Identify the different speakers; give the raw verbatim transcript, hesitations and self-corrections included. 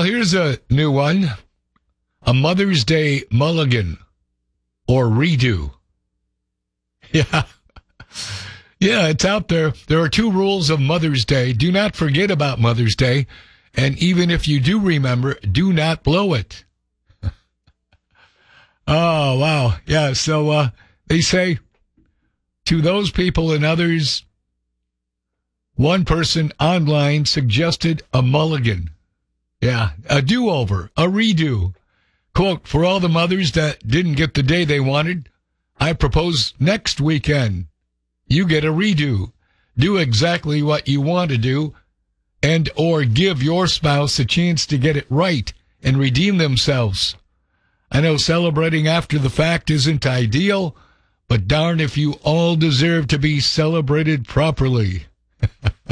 Speaker 1: here's a new one. A Mother's Day mulligan or redo. Yeah. Yeah, it's out there. There are two rules of Mother's Day. Do not forget about Mother's Day. And even if you do remember, do not blow it. Oh, wow. Yeah, so uh, they say to those people and others, one person online suggested a mulligan. Yeah, a do-over, a redo. Quote, for all the mothers that didn't get the day they wanted, I propose next weekend. You get a redo. Do exactly what you want to do and or give your spouse a chance to get it right and redeem themselves. I know celebrating after the fact isn't ideal, but darn if you all deserve to be celebrated properly.